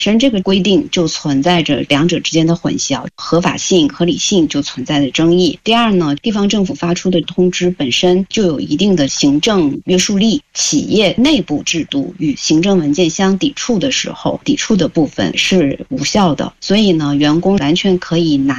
实这个规定就存在着两者之间的混淆，合法性、合理性就存在着争议。第二呢，地方政府发出的通知本身就有一定的行政约束力，企业内部制度与行政文件相抵触的时候，抵触的部分是无效的。所以呢，员工完全可以拿